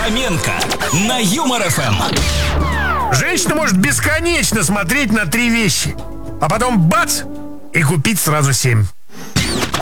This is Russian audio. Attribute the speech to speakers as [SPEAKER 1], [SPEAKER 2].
[SPEAKER 1] Фоменко на Юмор ФМ.
[SPEAKER 2] Женщина может бесконечно смотреть на 3 вещи, а потом бац, и купить сразу 7.